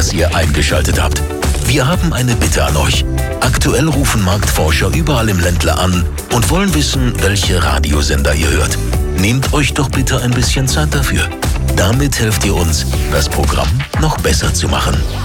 dass ihr eingeschaltet habt. Wir haben eine Bitte an euch. Aktuell rufen Marktforscher überall im Ländle an und wollen wissen, welche Radiosender ihr hört. Nehmt euch doch bitte ein bisschen Zeit dafür. Damit helft ihr uns, das Programm noch besser zu machen.